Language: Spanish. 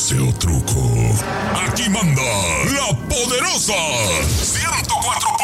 pase o truco. Aquí manda la poderosa 104.9.